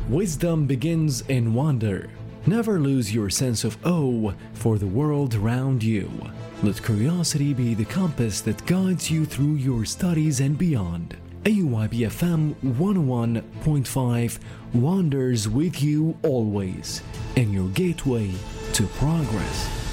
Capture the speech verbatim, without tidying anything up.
Wisdom begins in wonder. Never lose your sense of awe for the world around you. Let curiosity be the compass that guides you through your studies and beyond. A U I B F M one oh one point five wanders with you always, and your gateway to progress.